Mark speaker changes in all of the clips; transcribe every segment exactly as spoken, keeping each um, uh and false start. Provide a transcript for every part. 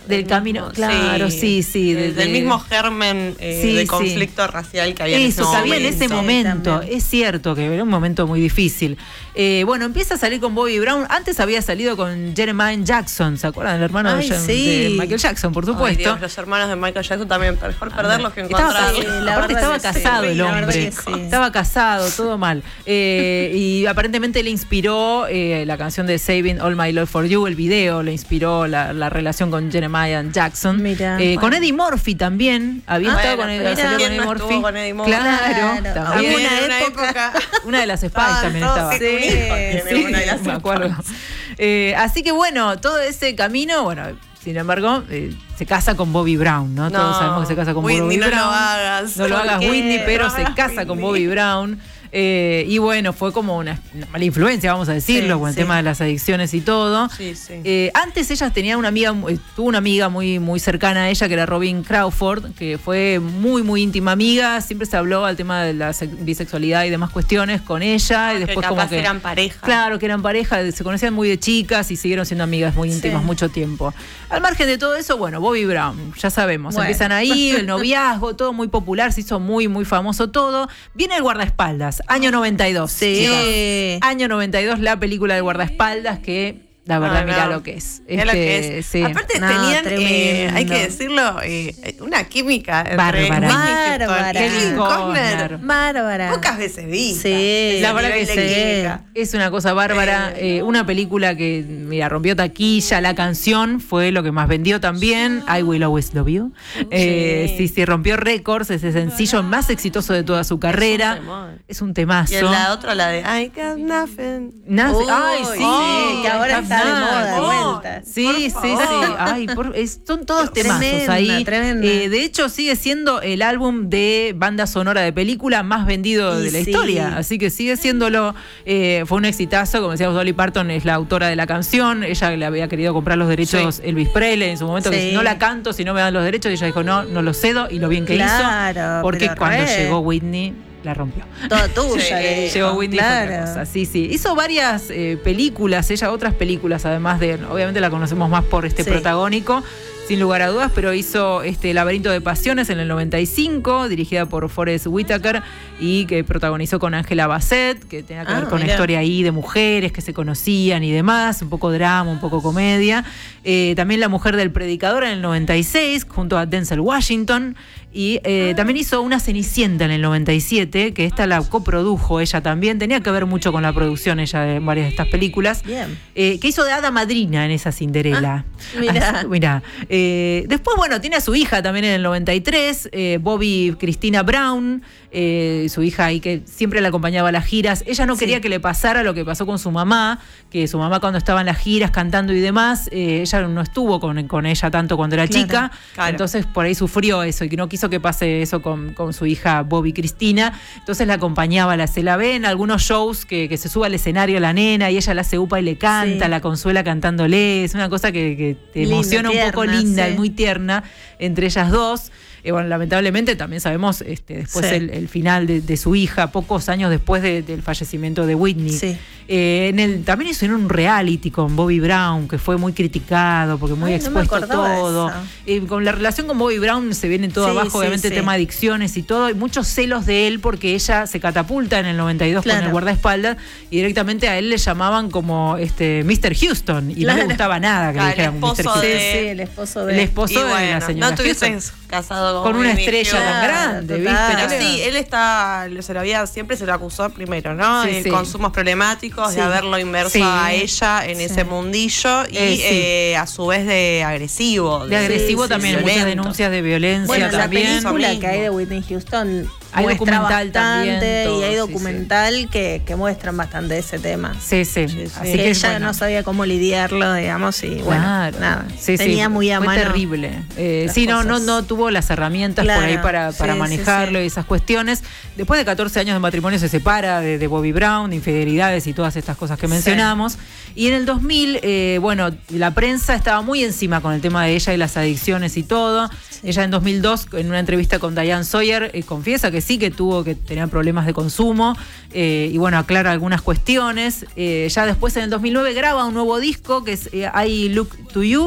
Speaker 1: del camino, mismo, claro, sí, sí. sí
Speaker 2: de, del de, mismo germen eh, sí, de conflicto sí. racial que había en ese
Speaker 1: Eso,
Speaker 2: momento.
Speaker 1: había en ese momento, sí, es cierto que era un momento muy difícil. Eh, bueno, empieza a salir con Bobby Brown, antes había salido con Jeremiah Jackson, ¿se acuerdan? El hermano
Speaker 3: Ay,
Speaker 1: de,
Speaker 3: sí.
Speaker 1: de Michael Jackson, por supuesto.
Speaker 2: Ay, Dios, los hermanos de Michael Jackson también, mejor perderlos que encontrarlos.
Speaker 1: Sí, aparte estaba casado sí, el hombre, sí. estaba casado, todo mal. Eh, y aparentemente le inspiró eh, la canción de Saving All My Love For You, el video, le inspiró la, la relación con Jeremiah Jackson.
Speaker 3: Mirá,
Speaker 1: eh,
Speaker 3: bueno.
Speaker 1: Con Eddie Murphy también, había
Speaker 2: ah,
Speaker 1: estado
Speaker 2: bueno,
Speaker 1: con,
Speaker 2: mira,
Speaker 1: con Eddie Murphy.
Speaker 2: Con Eddie Murphy.
Speaker 1: Claro,
Speaker 3: claro.
Speaker 1: también.
Speaker 3: Una,
Speaker 2: una
Speaker 3: época.
Speaker 2: época.
Speaker 1: Una de las Spice también estaba.
Speaker 2: Sí, sí, una de las
Speaker 1: me acuerdo. Eh, así que bueno, todo ese camino, bueno, sin embargo, eh, se casa con Bobby Brown, ¿no?
Speaker 2: no
Speaker 1: Todos sabemos que se casa con
Speaker 2: Whitney,
Speaker 1: Bobby
Speaker 2: no
Speaker 1: Brown.
Speaker 2: No lo hagas.
Speaker 1: No lo hagas, Whitney, pero
Speaker 2: no
Speaker 1: se casa
Speaker 2: Whitney.
Speaker 1: con Bobby Brown. Eh, y bueno, fue como una, una mala influencia, vamos a decirlo,
Speaker 3: sí,
Speaker 1: con el
Speaker 3: sí.
Speaker 1: tema de las adicciones y todo.
Speaker 2: Sí, sí.
Speaker 1: Eh, antes ella tenía una amiga, tuvo una amiga muy, muy cercana a ella, que era Robin Crawford, que fue muy, muy íntima amiga. Siempre se habló al tema de la bisexualidad y demás cuestiones con ella.
Speaker 2: Ah,
Speaker 1: y después
Speaker 2: que
Speaker 1: como que
Speaker 2: eran pareja.
Speaker 1: Claro, que eran pareja, se conocían muy de chicas y siguieron siendo amigas muy íntimas sí. mucho tiempo. Al margen de todo eso, bueno, Bobby Brown, ya sabemos, bueno. empiezan ahí, el noviazgo, todo muy popular, se hizo muy, muy famoso todo. Viene el guardaespaldas, año noventa y dos.
Speaker 3: Sí.
Speaker 1: Chicos. Año noventa y dos, la película del guardaespaldas que... La verdad,
Speaker 2: ah, no.
Speaker 1: mirá lo que es.
Speaker 2: Este, lo que es. Sí. Aparte
Speaker 3: no,
Speaker 2: tenían, eh, hay que decirlo, eh, una química
Speaker 1: bárbara.
Speaker 3: Bárbara.
Speaker 1: Kevin Costner.
Speaker 3: Bárbara.
Speaker 2: Pocas veces vista.
Speaker 3: Sí.
Speaker 1: La verdad que sí. Es una cosa bárbara. Eh, eh, una película que, mira, rompió taquilla. La canción fue lo que más vendió también. I Will Always Love You. Eh, sí. sí, sí, rompió récords. Es el sencillo más exitoso de toda su carrera. Es un temazo.
Speaker 2: Y la otra, la de I Got Nothing.
Speaker 1: Nothing. Ay, sí.
Speaker 3: Oh, que ahora está de moda, de vuelta.
Speaker 1: Sí, sí, sí. Ay, por, es, son todos temazos
Speaker 3: tremenda,
Speaker 1: ahí.
Speaker 3: Tremenda.
Speaker 1: Eh, de hecho, sigue siendo el álbum de banda sonora de película más vendido
Speaker 3: y
Speaker 1: de la
Speaker 3: sí.
Speaker 1: historia. Así que sigue siéndolo. Eh, fue un exitazo. Como decíamos, Dolly Parton es la autora de la canción. Ella le había querido comprar los derechos sí. Elvis Presley en su momento. Sí. Que si no la canto, si no me dan los derechos, y ella dijo, no, no los cedo. Y lo bien que
Speaker 3: claro,
Speaker 1: hizo. Porque cuando
Speaker 3: re.
Speaker 1: llegó Whitney, la rompió.
Speaker 3: Toda tuya.
Speaker 1: Sí, llegó Whitney
Speaker 3: claro.
Speaker 1: con otra cosa. Sí, sí. Hizo varias eh, películas, ella otras películas, además de, obviamente la conocemos más por este
Speaker 3: sí.
Speaker 1: protagónico, sin lugar a dudas, pero hizo este Laberinto de Pasiones en el noventa y cinco, dirigida por Forest Whitaker y que protagonizó con Angela Bassett, que tenía que
Speaker 3: ah,
Speaker 1: ver con
Speaker 3: mira.
Speaker 1: la historia ahí de mujeres que se conocían y demás, un poco drama, un poco comedia. Eh, también La Mujer del Predicador en el noventa y seis, junto a Denzel Washington. Y eh, ah. también hizo Una Cenicienta en el noventa y siete, que esta la coprodujo ella también. Tenía que ver mucho con la producción ella de varias de estas películas.
Speaker 3: Bien.
Speaker 1: Eh, que hizo de hada madrina en esa Cinderela.
Speaker 3: Ah, mirá.
Speaker 1: Así, mirá. Eh, después, bueno, tiene a su hija también en el noventa y tres, eh, Bobby Christina Brown, eh, su hija ahí que siempre la acompañaba a las giras. Ella no sí. quería que le pasara lo que pasó con su mamá, que su mamá cuando estaba en las giras cantando y demás, eh, ella no estuvo con, con ella tanto cuando era claro, chica. Claro. Entonces por ahí sufrió eso y que no quiso que pase eso con, con su hija Bobby Cristina. Entonces la acompañaba, la, se la ve en algunos shows que, que se sube al escenario la nena y ella la hace upa y le canta, sí. la consuela cantándole. Es una cosa que, que te linda, emociona tierna, un poco linda sí. y muy tierna entre ellas dos. Eh, bueno, lamentablemente también sabemos este, después sí. el, el final de, de su hija, pocos años después de, del fallecimiento de Whitney.
Speaker 3: Sí.
Speaker 1: Eh, en el, también hizo en un reality con Bobby Brown, que fue muy criticado, porque muy
Speaker 3: Ay,
Speaker 1: expuesto
Speaker 3: no
Speaker 1: todo. Eh, con la relación con Bobby Brown se viene todo sí, abajo, sí, obviamente sí. tema de adicciones y todo, y muchos celos de él, porque ella se catapulta en el noventa y dos claro. con el guardaespaldas, y directamente a él le llamaban como este mister Houston, y claro. no le gustaba nada que ah, le dijeran mister Houston.
Speaker 3: De, sí, el esposo de,
Speaker 1: el esposo de
Speaker 2: bueno,
Speaker 1: la señora
Speaker 2: no
Speaker 1: Houston.
Speaker 2: Casado
Speaker 1: con, con una estrella
Speaker 2: claro,
Speaker 1: tan grande, ¿viste?
Speaker 2: Pero sí, él está, se lo había, siempre se lo acusó primero, ¿no?
Speaker 1: Sí,
Speaker 2: de
Speaker 1: sí.
Speaker 2: consumos problemáticos,
Speaker 1: sí.
Speaker 2: de haberlo inmerso sí. a ella en sí. ese mundillo y eh, sí. eh, a su vez de agresivo.
Speaker 1: De, de agresivo sí, también, sí, muchas denuncias de violencia
Speaker 3: bueno,
Speaker 1: también.
Speaker 3: La película que hay de Whitney Houston
Speaker 1: hay documental
Speaker 3: también
Speaker 1: todo,
Speaker 3: y hay
Speaker 1: sí,
Speaker 3: documental
Speaker 1: sí.
Speaker 3: Que, que muestran bastante ese tema.
Speaker 1: Sí, sí.
Speaker 3: sí, sí.
Speaker 1: Así
Speaker 3: que,
Speaker 1: que
Speaker 3: ella
Speaker 1: bueno.
Speaker 3: no sabía cómo lidiarlo, digamos, y bueno,
Speaker 1: claro.
Speaker 3: nada.
Speaker 1: Sí,
Speaker 3: tenía
Speaker 1: sí.
Speaker 3: muy a
Speaker 1: Fue
Speaker 3: mano.
Speaker 1: terrible. Eh, sí, no, no, no tuvo las herramientas claro. por ahí para, para sí, manejarlo sí, sí. y esas cuestiones. Después de catorce años de matrimonio se separa de, de Bobby Brown, de infidelidades y todas estas cosas que mencionamos. Sí. Y en el dos mil, eh, bueno, la prensa estaba muy encima con el tema de ella y las adicciones y todo. Sí. Ella en dos mil dos, en una entrevista con Diane Sawyer, eh, confiesa que sí, que tuvo, que tenía problemas de consumo eh, y bueno, aclara algunas cuestiones. Eh, ya después en el dos mil nueve graba un nuevo disco que es eh, I Look to You,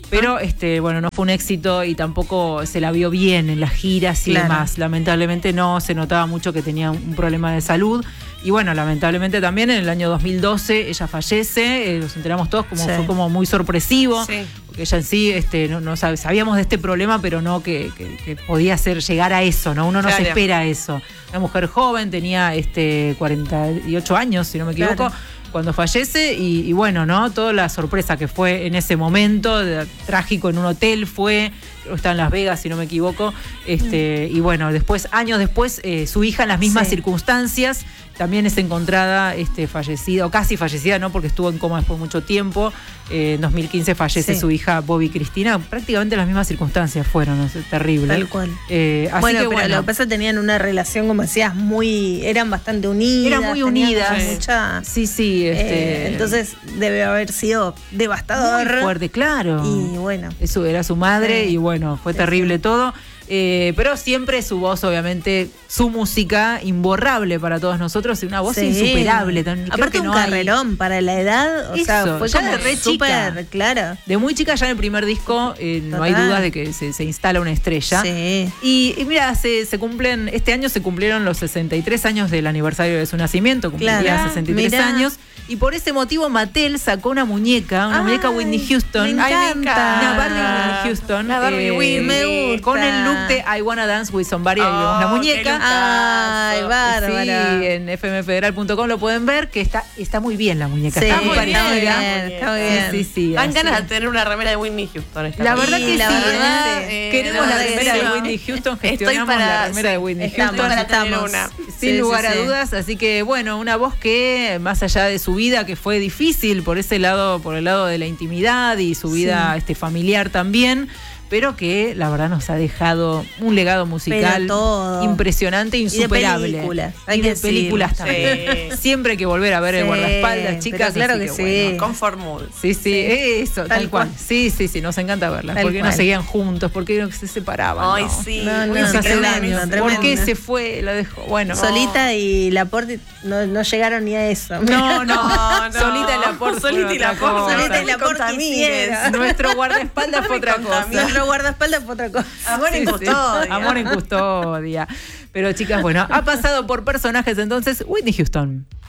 Speaker 1: pero este, bueno, no fue un éxito y tampoco se la vio bien en las giras y
Speaker 3: Claro.
Speaker 1: demás. Lamentablemente no, se notaba mucho que tenía un problema de salud. Y bueno, lamentablemente también en el año dos mil doce ella fallece, eh, nos enteramos todos, como
Speaker 3: Sí.
Speaker 1: fue como muy sorpresivo,
Speaker 2: Sí.
Speaker 1: porque ella en sí este, no, no sabe, sabíamos de este problema, pero no que, que- que podía ser llegar a eso, ¿no? Uno no
Speaker 2: Claro.
Speaker 1: se espera eso. Una mujer joven, tenía este, cuarenta y ocho años, si no me equivoco.
Speaker 3: Claro.
Speaker 1: Cuando fallece y, y bueno, ¿no? Toda la sorpresa que fue en ese momento, de- trágico en un hotel fue, creo que está en Las Vegas, si no me equivoco, este, y bueno, después, años después, eh, su hija en las mismas
Speaker 3: Sí.
Speaker 1: circunstancias, también es encontrada este, fallecida, o casi fallecida, ¿no? Porque estuvo en coma después de mucho tiempo. Eh, en dos mil quince fallece
Speaker 3: Sí.
Speaker 1: su hija Bobby Cristina, prácticamente las mismas circunstancias fueron, es terrible.
Speaker 3: Tal cual.
Speaker 1: Eh, así
Speaker 3: bueno,
Speaker 1: que
Speaker 3: pero
Speaker 1: bueno,
Speaker 3: lo que pasa es que tenían una relación, como decías, muy. Eran bastante unidas.
Speaker 1: eran muy
Speaker 3: tenían
Speaker 1: unidas.
Speaker 3: como mucha.
Speaker 1: Sí, sí.
Speaker 3: eh,
Speaker 1: Este,
Speaker 3: entonces debe haber sido devastador.
Speaker 1: muy fuerte, claro.
Speaker 3: Y bueno.
Speaker 1: Eso era su madre
Speaker 3: Sí.
Speaker 1: y bueno, fue
Speaker 3: Sí,
Speaker 1: terrible
Speaker 3: sí.
Speaker 1: todo. Eh, pero siempre su voz, obviamente, su música imborrable para todos nosotros, y una voz
Speaker 3: Sí.
Speaker 1: insuperable. Tan- creo
Speaker 3: Aparte
Speaker 1: que
Speaker 3: un
Speaker 1: no hay-
Speaker 3: carrerón para la edad, o sea,
Speaker 1: Eso,
Speaker 3: fue
Speaker 1: ya
Speaker 3: como
Speaker 1: de re
Speaker 3: súper
Speaker 1: chica.
Speaker 3: claro.
Speaker 1: De muy chica ya en el primer disco eh, no hay
Speaker 3: Total.
Speaker 1: duda de que se, se instala una estrella.
Speaker 3: Sí.
Speaker 1: Y, y mira, se, se cumplen, este año se cumplieron los sesenta y tres años del aniversario de su nacimiento, cumpliría
Speaker 3: Claro.
Speaker 1: sesenta y tres
Speaker 3: Mirá.
Speaker 1: años. Y por ese motivo Mattel sacó una muñeca, una
Speaker 3: Ay,
Speaker 1: muñeca Whitney Houston.
Speaker 3: me
Speaker 2: Ay, me
Speaker 3: encanta.
Speaker 2: encanta.
Speaker 1: Una Barbie Whitney Houston.
Speaker 2: Una Barbie Whitney.
Speaker 3: Me gusta.
Speaker 1: Con el look de I Wanna Dance with Somebody. Ahí vemos la
Speaker 2: Oh, qué
Speaker 1: muñeca.
Speaker 2: look.
Speaker 3: Ay, bárbara.
Speaker 1: Sí, en f m federal punto com lo pueden ver, que está, está muy bien la muñeca.
Speaker 3: Sí,
Speaker 1: está muy
Speaker 2: está muy
Speaker 1: parecida.
Speaker 3: bien, está muy bien.
Speaker 1: Sí, sí, sí.
Speaker 2: Dan
Speaker 1: así.
Speaker 2: ganas de tener una remera de Whitney Houston. esta
Speaker 1: La
Speaker 2: vez.
Speaker 1: verdad que
Speaker 3: la
Speaker 1: sí,
Speaker 3: verdad,
Speaker 1: ¿eh?
Speaker 2: eh,
Speaker 1: Queremos
Speaker 2: de
Speaker 1: la
Speaker 2: verdad,
Speaker 1: remera de
Speaker 2: sí.
Speaker 1: Whitney Houston,
Speaker 2: Estoy
Speaker 1: gestionamos
Speaker 2: para-
Speaker 1: la remera de
Speaker 2: sí,
Speaker 1: Whitney
Speaker 3: estamos,
Speaker 1: Houston.
Speaker 2: para tener
Speaker 3: estamos.
Speaker 2: una.
Speaker 1: Sin
Speaker 3: Sí,
Speaker 1: lugar
Speaker 3: sí,
Speaker 1: a
Speaker 3: sí.
Speaker 1: dudas, así que bueno, una voz que más allá de su vida, que fue difícil por ese lado, por el lado de la intimidad y su vida
Speaker 3: Sí.
Speaker 1: este, familiar también, pero que la verdad nos ha dejado un legado musical
Speaker 3: Pero todo.
Speaker 1: impresionante e
Speaker 3: Y de
Speaker 1: insuperable.
Speaker 3: películas, hay
Speaker 1: Y
Speaker 3: que
Speaker 1: de películas
Speaker 3: decirlo.
Speaker 1: también.
Speaker 2: Sí.
Speaker 1: Siempre hay que volver a ver el
Speaker 3: Sí,
Speaker 1: guardaespaldas,
Speaker 3: pero
Speaker 1: chicas.
Speaker 3: claro
Speaker 1: así
Speaker 3: que sí.
Speaker 1: bueno.
Speaker 2: Comfort Mood.
Speaker 1: Sí, sí, eso, tal,
Speaker 3: Tal
Speaker 1: cual.
Speaker 3: cual.
Speaker 1: Sí, sí, sí, nos encanta verlas.
Speaker 3: Tal
Speaker 1: ¿Por qué no
Speaker 3: cual.
Speaker 1: seguían juntos? ¿Por qué no se separaban?
Speaker 2: Ay,
Speaker 1: No.
Speaker 2: sí.
Speaker 3: No, no,
Speaker 1: Nos hace
Speaker 3: tremendo,
Speaker 1: daño.
Speaker 3: tremendo.
Speaker 1: ¿Por qué se fue? La dejó. Bueno.
Speaker 3: Solita y Laporte no, no llegaron ni a eso.
Speaker 1: No, no,
Speaker 2: No, no.
Speaker 1: Solita y Laporte.
Speaker 2: Solita
Speaker 1: fue
Speaker 2: y
Speaker 1: otra
Speaker 2: Laporte.
Speaker 1: cosa.
Speaker 3: Solita y
Speaker 2: No me
Speaker 3: Laporte
Speaker 2: contamines.
Speaker 3: quisiera.
Speaker 1: Nuestro guardaespaldas fue otra cosa.
Speaker 3: Nuestro guardaespaldas fue otra cosa.
Speaker 2: Amor en
Speaker 1: Sí, sí.
Speaker 2: custodia.
Speaker 1: Amor en custodia. Pero chicas, bueno, ha pasado por personajes entonces Whitney Houston.